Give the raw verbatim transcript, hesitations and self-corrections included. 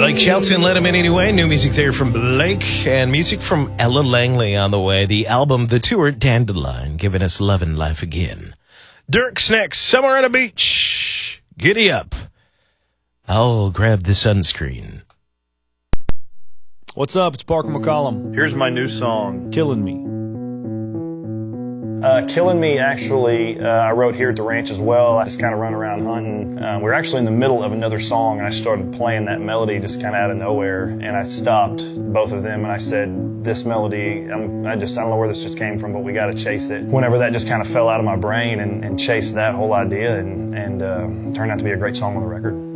Blake Shelton, Let Him In Anyway. New music there from Blake, and music from Ella Langley on the way. The album, the tour, Dandelion, giving us Love and Life Again. Dirk's next, Somewhere on a Beach. Giddy up. I'll grab the sunscreen. What's up? It's Parker McCollum. Here's my new song, Killing Me. Uh, Killing Me, actually, uh, I wrote here at the ranch as well. I just kind of run around hunting. Uh, we were actually in the middle of another song, and I started playing that melody just kind of out of nowhere, and I stopped both of them, and I said, this melody, I'm, I just, I don't know where this just came from, but we got to chase it. Whenever that just kind of fell out of my brain and, and chased that whole idea, and, and uh, turned out to be a great song on the record.